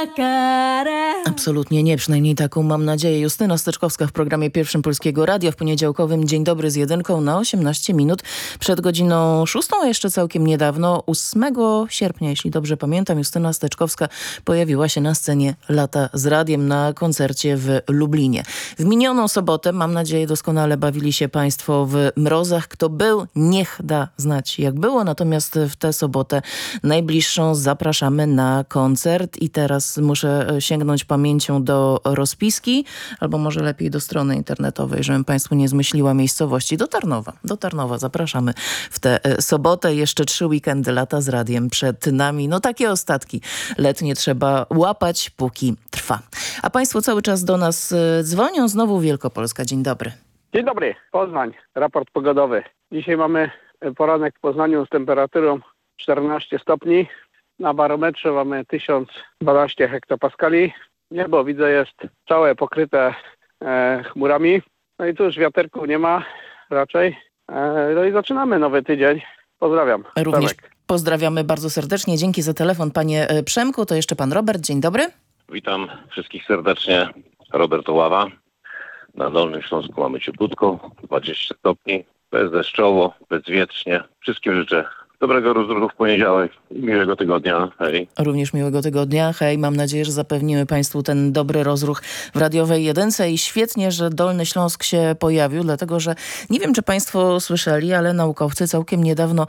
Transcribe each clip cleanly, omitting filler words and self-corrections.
la cara. Absolutnie nie, przynajmniej taką mam nadzieję. Justyna Steczkowska w programie Pierwszym Polskiego Radia w poniedziałkowym Dzień Dobry z jedynką na 18 minut przed godziną 6, a jeszcze całkiem niedawno, 8 sierpnia, jeśli dobrze pamiętam, Justyna Steczkowska pojawiła się na scenie Lata z Radiem na koncercie w Lublinie. W minioną sobotę, mam nadzieję, doskonale bawili się Państwo w mrozach. Kto był, niech da znać jak było, natomiast w tę sobotę najbliższą zapraszamy na koncert i teraz muszę sięgnąć pamięcią do rozpiski, albo może lepiej do strony internetowej, żebym Państwu nie zmyśliła miejscowości. Do Tarnowa zapraszamy w tę sobotę. Jeszcze 3 weekendy Lata z Radiem przed nami. No takie ostatki letnie trzeba łapać, póki trwa. A Państwo cały czas do nas dzwonią. Znowu Wielkopolska. Dzień dobry. Dzień dobry, Poznań, raport pogodowy. Dzisiaj mamy poranek w Poznaniu z temperaturą 14 stopni. Na barometrze mamy 1012 hektopaskali. Niebo, widzę, jest całe pokryte chmurami. No i tu już wiaterku nie ma raczej. No i zaczynamy nowy tydzień. Pozdrawiam. Również Przemek. pozdrawiamy bardzo serdecznie. Dzięki za telefon, panie Przemku. To jeszcze pan Robert. Dzień dobry. Witam wszystkich serdecznie. Robert Oława. Na Dolnym Śląsku mamy cieplutko, 20 stopni, bezdeszczowo, bezwietrznie. Wszystkim życzę dobrego rozruchu w poniedziałek i miłego tygodnia. Hej. Również miłego tygodnia. Hej, mam nadzieję, że zapewnimy Państwu ten dobry rozruch w radiowej jedynce i świetnie, że Dolny Śląsk się pojawił, dlatego że nie wiem, czy Państwo słyszeli, ale naukowcy całkiem niedawno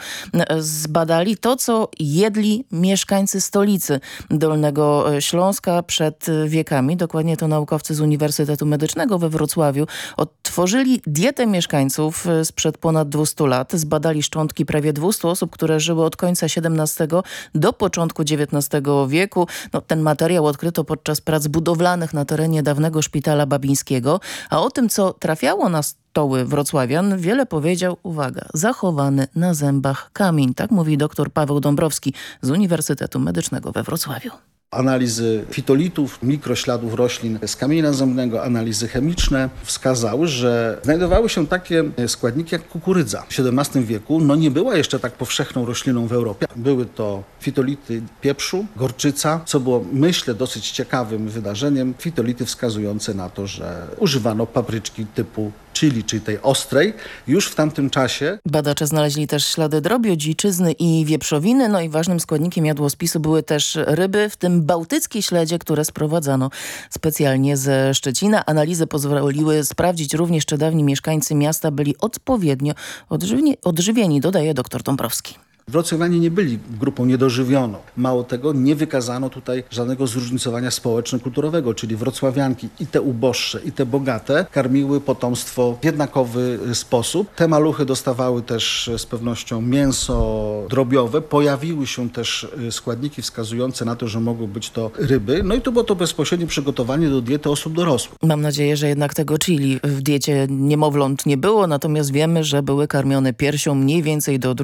zbadali to, co jedli mieszkańcy stolicy Dolnego Śląska przed wiekami. Dokładnie to naukowcy z Uniwersytetu Medycznego we Wrocławiu odtworzyli dietę mieszkańców sprzed ponad 200 lat. Zbadali szczątki prawie 200 osób, które żyły od końca XVII do początku XIX wieku. No, ten materiał odkryto podczas prac budowlanych na terenie dawnego szpitala babińskiego. A o tym, co trafiało na stoły wrocławian, wiele powiedział, uwaga, zachowany na zębach kamień. Tak mówi dr Paweł Dąbrowski z Uniwersytetu Medycznego we Wrocławiu. Analizy fitolitów, mikrośladów roślin z kamienia zębnego, analizy chemiczne wskazały, że znajdowały się takie składniki jak kukurydza. W XVII wieku nie była jeszcze tak powszechną rośliną w Europie. Były to fitolity pieprzu, gorczyca, co było, myślę, dosyć ciekawym wydarzeniem. Fitolity wskazujące na to, że używano papryczki typu chili, czyli tej ostrej, już w tamtym czasie. Badacze znaleźli też ślady drobio, dziczyzny i wieprzowiny. No i ważnym składnikiem jadłospisu były też ryby, w tym bałtyckie śledzie, które sprowadzano specjalnie ze Szczecina. Analizy pozwoliły sprawdzić również, czy dawni mieszkańcy miasta byli odpowiednio odżywieni, dodaje dr Dąbrowski. Wrocławianie nie byli grupą niedożywioną. Mało tego, nie wykazano tutaj żadnego zróżnicowania społeczno-kulturowego, czyli wrocławianki i te uboższe, i te bogate karmiły potomstwo w jednakowy sposób. Te maluchy dostawały też z pewnością mięso drobiowe. Pojawiły się też składniki wskazujące na to, że mogły być to ryby. No i to było to bezpośrednie przygotowanie do diety osób dorosłych. Mam nadzieję, że jednak tego chili w diecie niemowląt nie było, natomiast wiemy, że były karmione piersią mniej więcej do